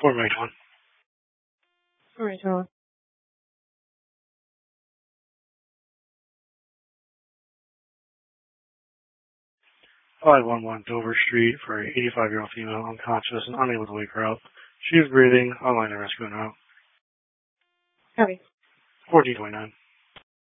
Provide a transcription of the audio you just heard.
Fort Macon. All right, John. 511 Dover Street for an 85-year-old female unconscious and unable to wake her up. She is breathing. Online rescue now. Copy. 1429.